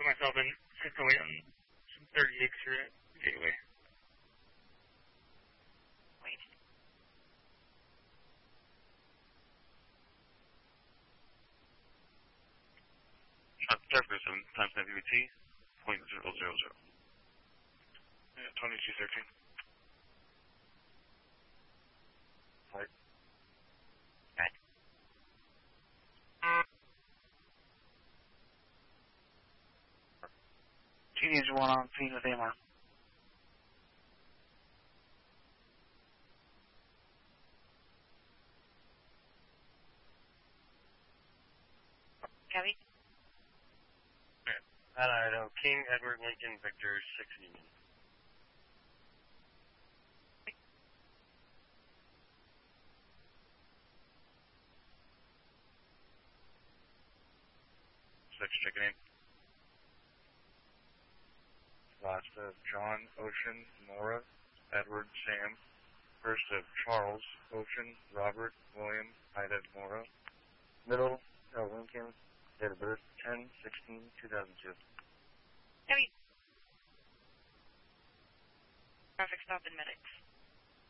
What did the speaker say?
put myself in Sicily on some 30 gigs here at Gateway. Wait. Trevor 7 times WT, .000. Yeah, 2213. Flight. Okay. Teenage one on scene with AMR. Copy. Idaho, King, Edward, Lincoln, Victor, 6 Union. Six, chicken in. Last of John, Ocean, Nora, Edward, Sam. First of Charles, Ocean, Robert, William, Ida, Nora. Middle, Lincoln, date of birth, 10/16/2002. Copy. Traffic stop in medics.